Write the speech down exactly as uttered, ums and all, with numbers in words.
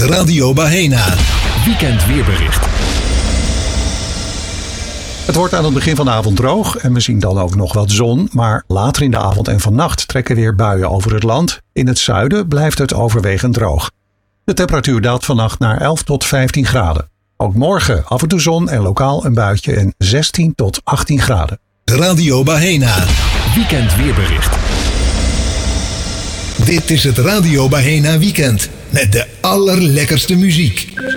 Radio Bahena. Weekend weerbericht. Het wordt aan het begin van de avond droog en we zien dan ook nog wat zon. Maar later in de avond en vannacht trekken weer buien over het land. In het zuiden blijft het overwegend droog. De temperatuur daalt vannacht naar elf tot vijftien graden. Ook morgen af en toe zon en lokaal een buitje en zestien tot achttien graden. Radio Bahena. Weekend weerbericht. Dit is het Radio Bahena Weekend met de allerlekkerste muziek.